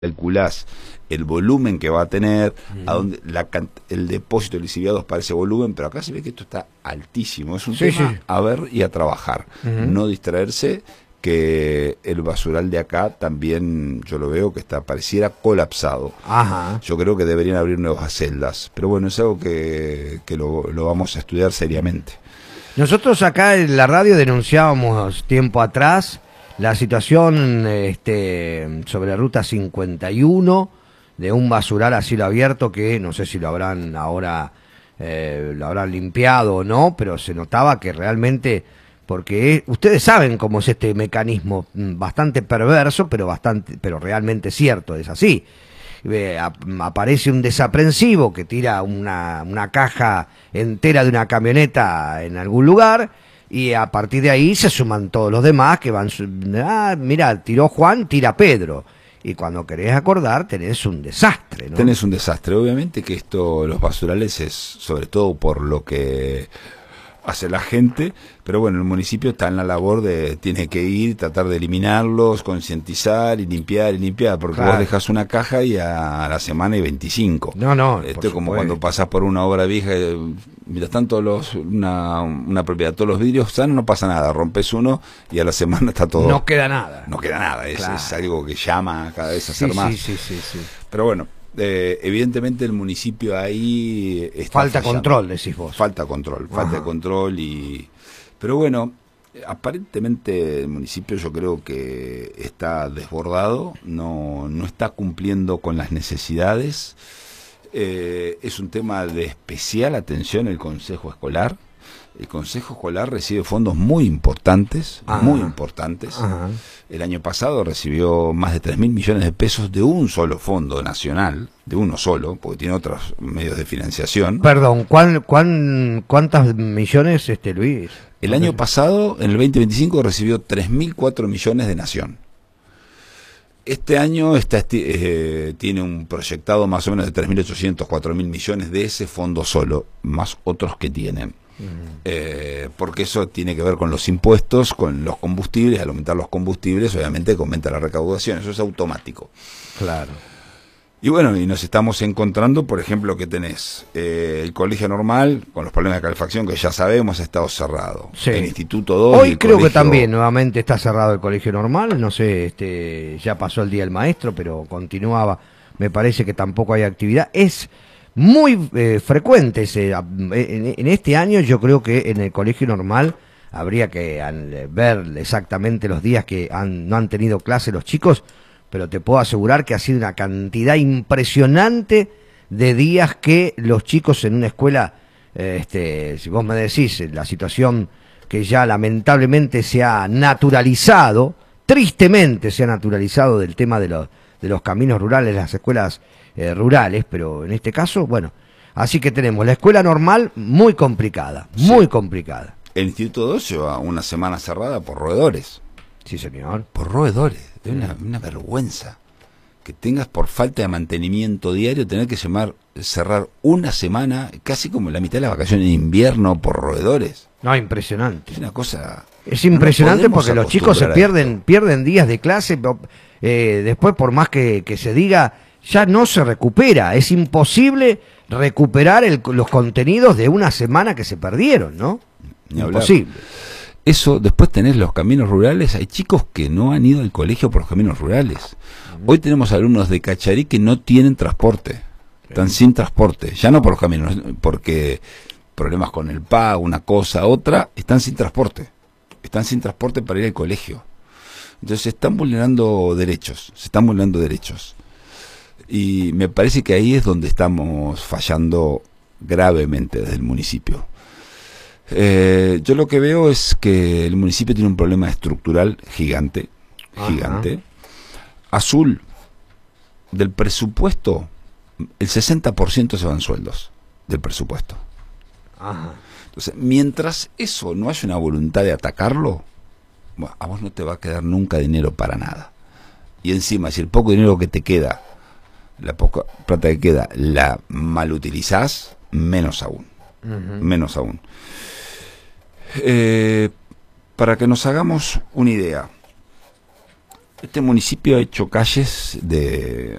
calculás el volumen que va a tener, a donde el depósito de lixiviados para ese volumen, pero acá se ve que esto está altísimo. Es un tema a ver y a trabajar. No distraerse, que el basural de acá también yo lo veo que pareciera colapsado. Yo creo que deberían abrir nuevas celdas, pero bueno, es algo que lo vamos a estudiar seriamente. Nosotros acá en la radio denunciábamos tiempo atrás la situación sobre la ruta 51 de un basural a cielo abierto que no sé si lo habrán ahora lo habrán limpiado o no, pero se notaba que realmente, porque ustedes saben cómo es este mecanismo, bastante perverso, pero realmente cierto, es así. Aparece un desaprensivo que tira una caja entera de una camioneta en algún lugar, y a partir de ahí se suman todos los demás que van, mira, tiró Juan, tira Pedro, y cuando querés acordar tenés un desastre, ¿no? Tenés un desastre. Obviamente que los basurales es sobre todo por lo que hace la gente, pero bueno, el municipio está en la labor tiene que ir, tratar de eliminarlos, concientizar y limpiar, porque vos dejás una caja y a la semana hay 25. Esto es como cuando pasás por una obra vieja, mientras tanto una propiedad, todos los vidrios sanos, no pasa nada, rompes uno y a la semana está todo. No queda nada. Es algo que llama cada vez a ser más. Sí. Pero bueno, evidentemente el municipio ahí está falta fallando. Control, decís vos. Falta de control pero bueno, aparentemente el municipio yo creo que está desbordado, no está cumpliendo con las necesidades. Es un tema de especial atención el Consejo Escolar. El Consejo Escolar recibe fondos muy importantes, El año pasado recibió más de 3.000 millones de pesos de un solo fondo nacional, de uno solo, porque tiene otros medios de financiación. Perdón, ¿cuántas millones, Luis? El año pasado, en el 2025, recibió 3.004 millones de Nación. Este año tiene un proyectado más o menos de 3.800, 4.000 millones de ese fondo solo, más otros que tienen. Porque eso tiene que ver con los impuestos, con los combustibles. Al aumentar los combustibles, obviamente que aumenta la recaudación, eso es automático. Claro. Y bueno, y nos estamos encontrando, por ejemplo, que tenés el colegio normal, con los problemas de calefacción que ya sabemos, ha estado cerrado. El Instituto 2. Hoy creo que también nuevamente está cerrado el colegio normal, no sé, ya pasó el Día del Maestro, pero continuaba, me parece que tampoco hay actividad. Es muy frecuente en este año. Yo creo que en el colegio normal habría que ver exactamente los días que no han tenido clase los chicos, pero te puedo asegurar que ha sido una cantidad impresionante de días que los chicos en una escuela, si vos me decís la situación que ya lamentablemente se ha naturalizado, tristemente se ha naturalizado, del tema de los caminos rurales, las escuelas rurales, pero en este caso, bueno, así que tenemos la escuela normal muy complicada, muy complicada. El Instituto 2 lleva una semana cerrada por roedores. Sí, señor. Por roedores. Es una vergüenza que tengas, por falta de mantenimiento diario, tener que cerrar una semana, casi como la mitad de las vacaciones de invierno, por roedores. No, impresionante. Es una cosa. Es impresionante, porque los chicos se pierden días de clase. Después, por más que se diga, ya no se recupera. Es imposible recuperar los contenidos de una semana que se perdieron, ¿no? Imposible. Eso, después tenés los caminos rurales. Hay chicos que no han ido al colegio por los caminos rurales. Hoy tenemos alumnos de Cacharí que no tienen transporte. Están sin transporte. Ya no por los caminos, porque problemas con el pago, una cosa, otra. Están sin transporte. Están sin transporte para ir al colegio. Entonces se están vulnerando derechos. Y me parece que ahí es donde estamos fallando gravemente desde el municipio. Yo lo que veo es que el municipio tiene un problema estructural gigante. Azul, del presupuesto, el 60% se van sueldos del presupuesto. Entonces, mientras eso no haya una voluntad de atacarlo, bueno, a vos no te va a quedar nunca dinero para nada. Y encima, si el poco dinero que te queda, la poca plata que queda, la malutilizás, menos aún. Para que nos hagamos una idea, Este municipio ha hecho calles de